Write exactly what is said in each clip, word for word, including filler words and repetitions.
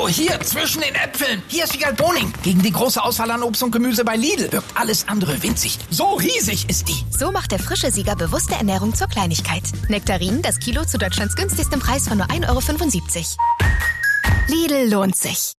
So, hier, zwischen den Äpfeln. Hier ist Wiegald Boning. Gegen die große Auswahl an Obst und Gemüse bei Lidl wirkt alles andere winzig. So riesig ist die. So macht der frische Sieger bewusste Ernährung zur Kleinigkeit. Nektarinen, das Kilo zu Deutschlands günstigstem Preis von nur ein Euro fünfundsiebzig. Lidl lohnt sich.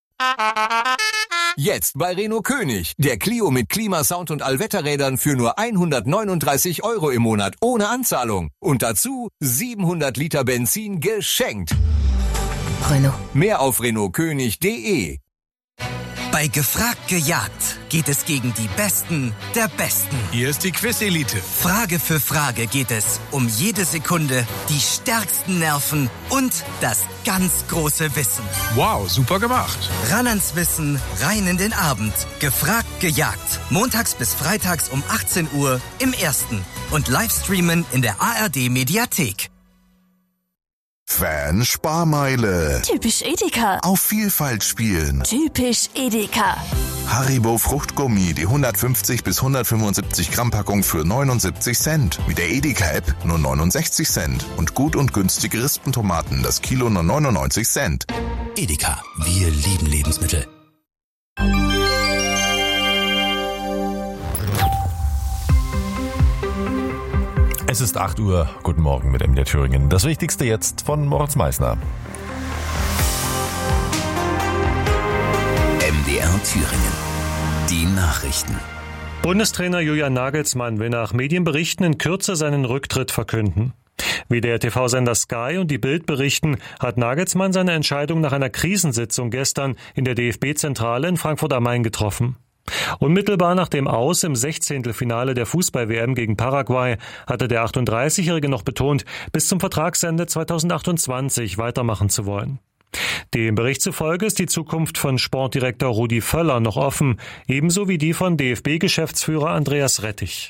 Jetzt bei Renault König. Der Clio mit Klimasound und Allwetterrädern für nur hundertneununddreißig Euro im Monat ohne Anzahlung. Und dazu siebenhundert Liter Benzin geschenkt. Renault. Mehr auf renault könig punkt de. Bei Gefragt gejagt geht es gegen die Besten der Besten. Hier ist die Quiz-Elite. Frage für Frage geht es um jede Sekunde, die stärksten Nerven und das ganz große Wissen. Wow, super gemacht. Ran ans Wissen, rein in den Abend. Gefragt gejagt. Montags bis freitags um achtzehn Uhr im Ersten. Und Livestreamen in der A R D-Mediathek. Fan-Sparmeile. Typisch Edeka. Auf Vielfalt spielen. Typisch Edeka. Haribo Fruchtgummi, die hundertfünfzig bis hundertfünfundsiebzig Gramm Packung für neunundsiebzig Cent. Mit der Edeka-App nur neunundsechzig Cent. Und gut und günstige Rispentomaten, das Kilo nur neunundneunzig Cent. Edeka, wir lieben Lebensmittel. Es ist acht Uhr. Guten Morgen mit M D R Thüringen. Das Wichtigste jetzt von Moritz Meissner. M D R Thüringen. Die Nachrichten. Bundestrainer Julian Nagelsmann will nach Medienberichten in Kürze seinen Rücktritt verkünden. Wie der T V-Sender Sky und die Bild berichten, hat Nagelsmann seine Entscheidung nach einer Krisensitzung gestern in der D F B-Zentrale in Frankfurt am Main getroffen. Unmittelbar nach dem Aus im Sechzehntelfinale der Fußball-W M gegen Paraguay hatte der achtunddreißigjährige noch betont, bis zum Vertragsende zweitausendachtundzwanzig weitermachen zu wollen. Dem Bericht zufolge ist die Zukunft von Sportdirektor Rudi Völler noch offen, ebenso wie die von D F B-Geschäftsführer Andreas Rettich.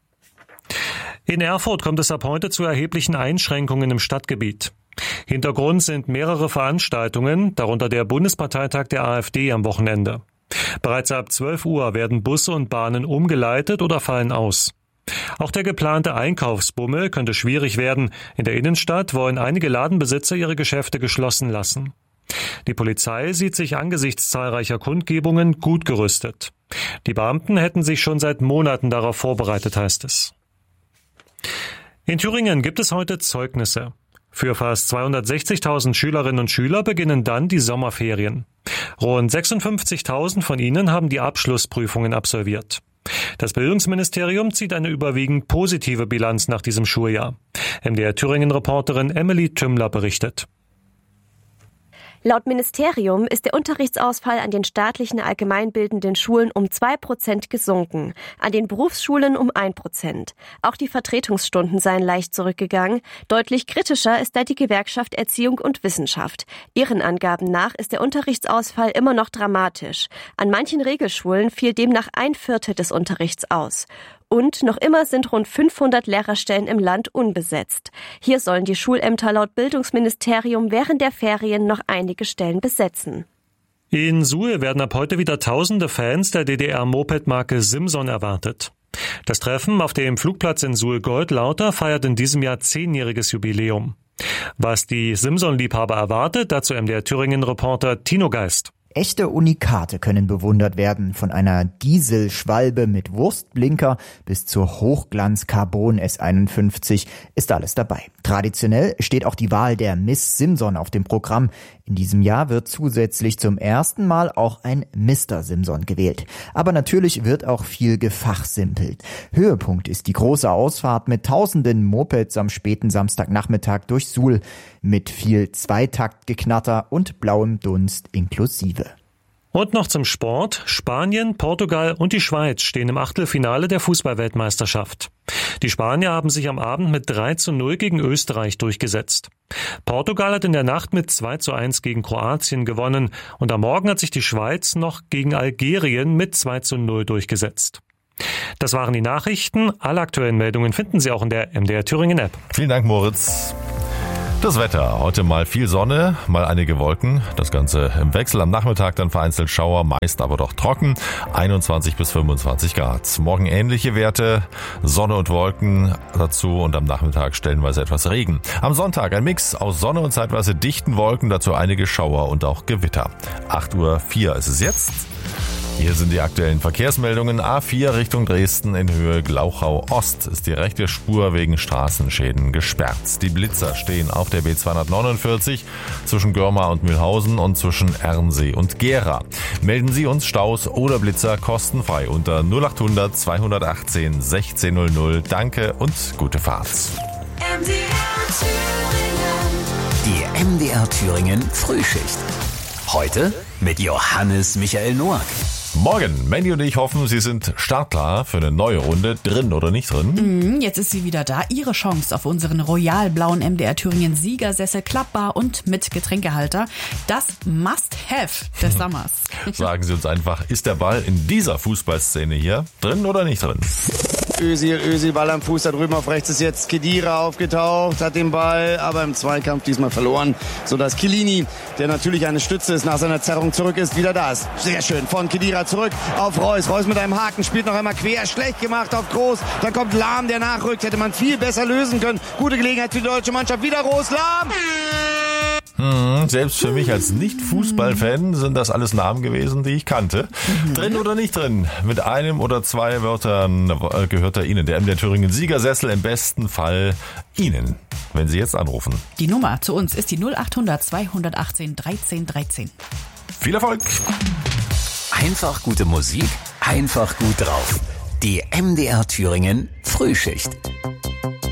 In Erfurt kommt es ab heute zu erheblichen Einschränkungen im Stadtgebiet. Hintergrund sind mehrere Veranstaltungen, darunter der Bundesparteitag der AfD am Wochenende. Bereits ab zwölf Uhr werden Busse und Bahnen umgeleitet oder fallen aus. Auch der geplante Einkaufsbummel könnte schwierig werden. In der Innenstadt wollen einige Ladenbesitzer ihre Geschäfte geschlossen lassen. Die Polizei sieht sich angesichts zahlreicher Kundgebungen gut gerüstet. Die Beamten hätten sich schon seit Monaten darauf vorbereitet, heißt es. In Thüringen gibt es heute Zeugnisse. Für fast zweihundertsechzigtausend Schülerinnen und Schüler beginnen dann die Sommerferien. Rund sechsundfünfzigtausend von ihnen haben die Abschlussprüfungen absolviert. Das Bildungsministerium zieht eine überwiegend positive Bilanz nach diesem Schuljahr. M D R Thüringen-Reporterin Emily Tümmler berichtet. Laut Ministerium ist der Unterrichtsausfall an den staatlichen allgemeinbildenden Schulen um zwei Prozent gesunken, an den Berufsschulen um ein Prozent. Auch die Vertretungsstunden seien leicht zurückgegangen. Deutlich kritischer ist da die Gewerkschaft Erziehung und Wissenschaft. Ihren Angaben nach ist der Unterrichtsausfall immer noch dramatisch. An manchen Regelschulen fiel demnach ein Viertel des Unterrichts aus. Und noch immer sind rund fünfhundert Lehrerstellen im Land unbesetzt. Hier sollen die Schulämter laut Bildungsministerium während der Ferien noch einige Stellen besetzen. In Suhl werden ab heute wieder tausende Fans der D D R-Moped-Marke Simson erwartet. Das Treffen auf dem Flugplatz in Suhl-Goldlauter feiert in diesem Jahr zehnjähriges Jubiläum. Was die Simson-Liebhaber erwartet, dazu M D R Thüringen-Reporter Tino Geist. Echte Unikate können bewundert werden, von einer Dieselschwalbe mit Wurstblinker bis zur Hochglanz-Carbon S einundfünfzig ist alles dabei. Traditionell steht auch die Wahl der Miss Simson auf dem Programm. In diesem Jahr wird zusätzlich zum ersten Mal auch ein Mister Simson gewählt. Aber natürlich wird auch viel gefachsimpelt. Höhepunkt ist die große Ausfahrt mit tausenden Mopeds am späten Samstagnachmittag durch Suhl mit viel Zweitaktgeknatter und blauem Dunst inklusive. Und noch zum Sport. Spanien, Portugal und die Schweiz stehen im Achtelfinale der Fußballweltmeisterschaft. Die Spanier haben sich am Abend mit drei zu null gegen Österreich durchgesetzt. Portugal hat in der Nacht mit zwei zu eins gegen Kroatien gewonnen und am Morgen hat sich die Schweiz noch gegen Algerien mit zwei zu null durchgesetzt. Das waren die Nachrichten. Alle aktuellen Meldungen finden Sie auch in der M D R Thüringen App. Vielen Dank, Moritz. Das Wetter, heute mal viel Sonne, mal einige Wolken, das Ganze im Wechsel, am Nachmittag dann vereinzelt Schauer, meist aber doch trocken, einundzwanzig bis fünfundzwanzig Grad. Morgen ähnliche Werte, Sonne und Wolken dazu und am Nachmittag stellenweise etwas Regen. Am Sonntag ein Mix aus Sonne und zeitweise dichten Wolken, dazu einige Schauer und auch Gewitter. acht Uhr vier ist es jetzt. Hier sind die aktuellen Verkehrsmeldungen. A vier Richtung Dresden in Höhe Glauchau Ost ist die rechte Spur wegen Straßenschäden gesperrt. Die Blitzer stehen auf der B zweihundertneunundvierzig zwischen Görma und Mühlhausen und zwischen Ernsee und Gera. Melden Sie uns Staus oder Blitzer kostenfrei unter null achthundert zweihundertachtzehn sechzehn null null. Danke und gute Fahrt. Die M D R Thüringen Frühschicht. Heute mit Johannes Michael Noack. Morgen, Mandy und ich hoffen, Sie sind startklar für eine neue Runde, drin oder nicht drin. Mm, jetzt ist sie wieder da. Ihre Chance auf unseren royal-blauen M D R Thüringen Siegersessel, klappbar und mit Getränkehalter. Das Must-Have des Sommers. Sagen Sie uns einfach, ist der Ball in dieser Fußballszene hier drin oder nicht drin? Özil, Özil, Ball am Fuß, da drüben auf rechts ist jetzt Khedira aufgetaucht, hat den Ball, aber im Zweikampf diesmal verloren, sodass Chiellini, der natürlich eine Stütze ist, nach seiner Zerrung zurück ist, wieder da ist. Sehr schön, von Khedira zurück auf Reus. Reus mit einem Haken, spielt noch einmal quer, schlecht gemacht auf Groß. Dann kommt Lahm, der nachrückt, hätte man viel besser lösen können. Gute Gelegenheit für die deutsche Mannschaft, wieder Groß, Lahm! Hm, selbst für mich als Nicht-Fußball-Fan sind das alles Namen gewesen, die ich kannte. Mhm. Drin oder nicht drin? Mit einem oder zwei Wörtern gehört er Ihnen. Der M D R Thüringen Siegersessel, im besten Fall Ihnen, wenn Sie jetzt anrufen. Die Nummer zu uns ist die null achthundert zweihundertachtzehn dreizehn dreizehn. Viel Erfolg! Einfach gute Musik, einfach gut drauf. Die M D R Thüringen Frühschicht.